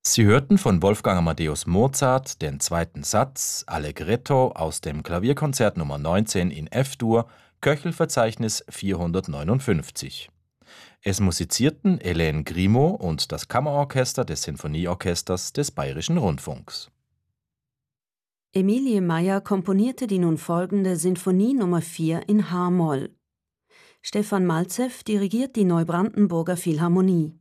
Sie hörten von Wolfgang Amadeus Mozart den zweiten Satz Allegretto aus dem Klavierkonzert Nummer 19 in F-Dur, Köchelverzeichnis 459. Es musizierten Hélène Grimaud und das Kammerorchester des Sinfonieorchesters des Bayerischen Rundfunks. Emilie Meyer komponierte die nun folgende Sinfonie Nummer 4 in H-Moll. Stefan Malzew dirigiert die Neubrandenburger Philharmonie.